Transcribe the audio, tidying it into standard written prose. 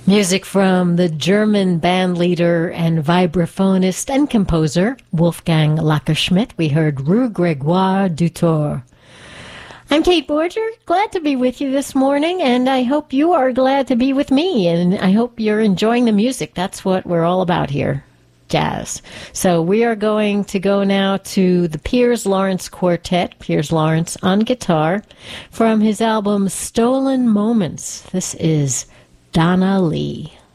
Music from the German bandleader and vibraphonist and composer Wolfgang Lackerschmidt. We heard Rue Grégoire du Tour. I'm Kate Borger, glad to be with you this morning, and I hope you are glad to be with me, and I hope you're enjoying the music. That's what we're all about here, jazz. So we are going to go now to the Piers Lawrence Quartet, Piers Lawrence on guitar, from his album Stolen Moments. This is Donna Lee.